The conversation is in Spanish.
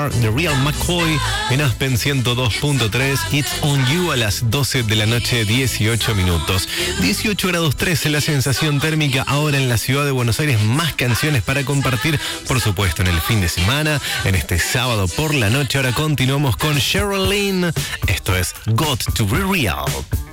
The Real McCoy en Aspen 102.3. It's on You a las 12 de la noche, 18 minutos. 18 grados 13 la sensación térmica ahora en la ciudad de Buenos Aires. Más canciones para compartir, por supuesto, en el fin de semana, en este sábado por la noche. Ahora continuamos con Sheryl Lynn. Esto es Got to Be Real.